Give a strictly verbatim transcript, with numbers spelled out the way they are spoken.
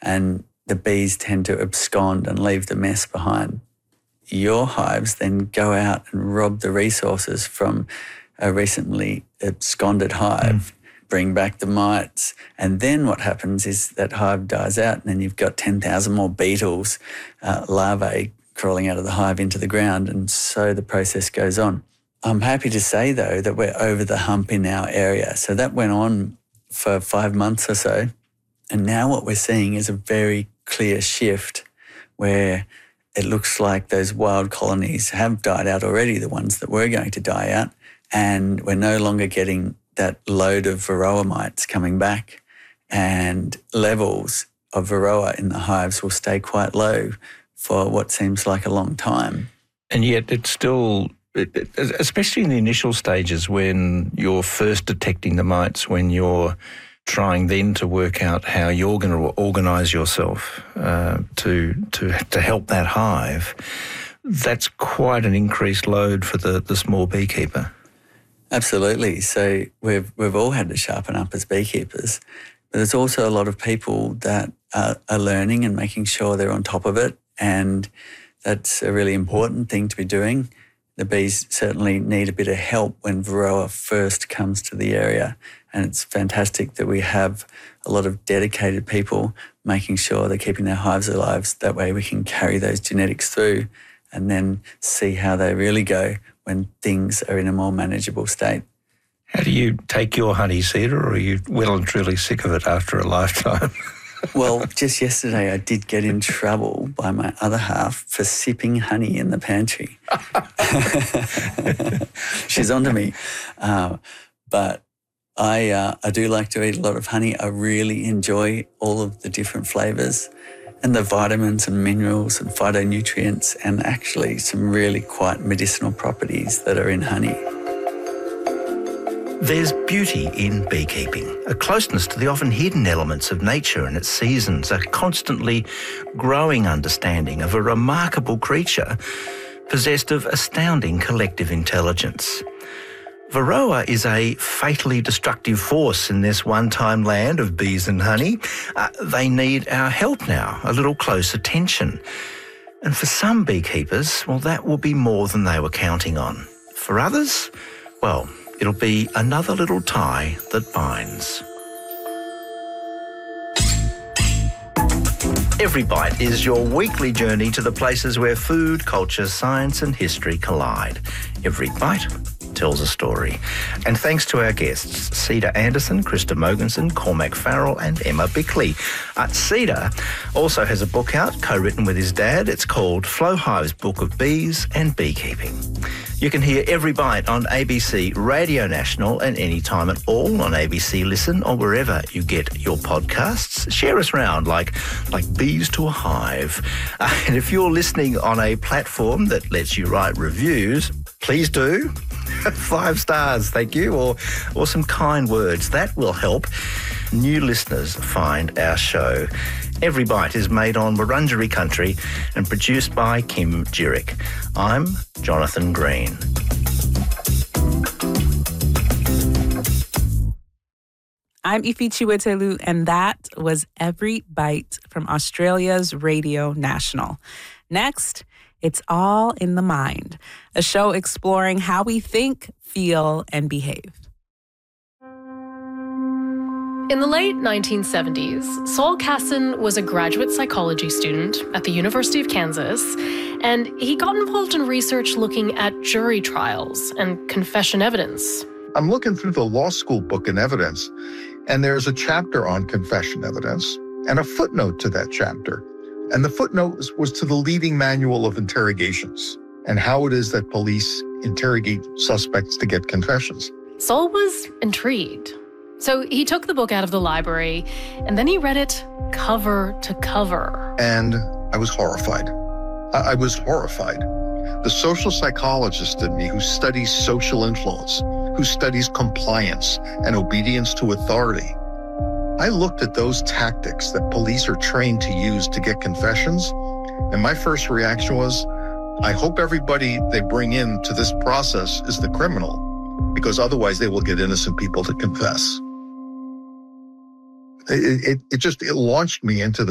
and the bees tend to abscond and leave the mess behind. Your hives then go out and rob the resources from a recently absconded hive, mm. bring back the mites, and then what happens is that hive dies out and then you've got ten thousand more beetles, uh, larvae crawling out of the hive into the ground, and so the process goes on. I'm happy to say, though, that we're over the hump in our area. So that went on for five months or so, and now what we're seeing is a very clear shift where it looks like those wild colonies have died out already, the ones that were going to die out, and we're no longer getting that load of varroa mites coming back, and levels of varroa in the hives will stay quite low for what seems like a long time. And yet it's still, especially in the initial stages when you're first detecting the mites, when you're trying then to work out how you're going to organise yourself uh, to to to help that hive, that's quite an increased load for the, the small beekeeper. Absolutely. So we've we've all had to sharpen up as beekeepers, but there's also a lot of people that are, are learning and making sure they're on top of it, and that's a really important thing to be doing. The bees certainly need a bit of help when varroa first comes to the area, and it's fantastic that we have a lot of dedicated people making sure they're keeping their hives alive. That way we can carry those genetics through and then see how they really go when things are in a more manageable state. How do you take your honey, Cedar, or are you well and truly sick of it after a lifetime? Well, just yesterday I did get in trouble by my other half for sipping honey in the pantry. She's onto me. Uh, but I uh, I do like to eat a lot of honey. I really enjoy all of the different flavours and the vitamins and minerals and phytonutrients and actually some really quite medicinal properties that are in honey. There's beauty in beekeeping, a closeness to the often hidden elements of nature and its seasons, a constantly growing understanding of a remarkable creature possessed of astounding collective intelligence. Varroa is a fatally destructive force in this one-time land of bees and honey. Uh, they need our help now, a little close attention. And for some beekeepers, well, that will be more than they were counting on. For others, well, it'll be another little tie that binds. Every Bite is your weekly journey to the places where food, culture, science and history collide. Every Bite tells a story. And thanks to our guests, Cedar Anderson, Krista Mogensen, Cormac Farrell and Emma Bickley. Uh, Cedar also has a book out, co-written with his dad. It's called Flo Hive's Book of Bees and Beekeeping. You can hear Every Bite on A B C Radio National and anytime at all on A B C Listen or wherever you get your podcasts. Share us around like, like bees to a hive. Uh, and if you're listening on a platform that lets you write reviews, please do. Five stars, thank you, or, or some kind words. That will help new listeners find our show. Every Bite is made on Wurundjeri country and produced by Kim Jurek. I'm Jonathan Green. I'm Ifi Chiwetelu, and that was Every Bite from Australia's Radio National. Next, it's All in the Mind, a show exploring how we think, feel, and behave. In the late nineteen seventies, Saul Kassin was a graduate psychology student at the University of Kansas, and he got involved in research looking at jury trials and confession evidence. I'm looking through the law school book in evidence, and there's a chapter on confession evidence and a footnote to that chapter. And the footnote was to the leading manual of interrogations and how it is that police interrogate suspects to get confessions. Saul was intrigued. So he took the book out of the library and then he read it cover to cover. And I was horrified. I, I was horrified. The social psychologist in me who studies social influence, who studies compliance and obedience to authority, I looked at those tactics that police are trained to use to get confessions, and my first reaction was, I hope everybody they bring in to this process is the criminal, because otherwise they will get innocent people to confess. It, it, it just, it launched me into the